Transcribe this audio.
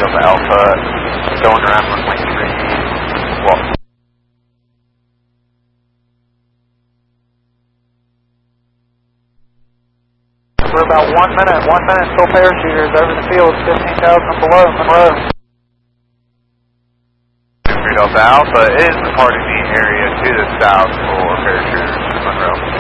Delta Alpha, going around runway 3, walk. For about 1 minute until parachuters over the field, 15,000 below Monroe. 3 Delta Alpha is departing the area to the south for parachuters Monroe.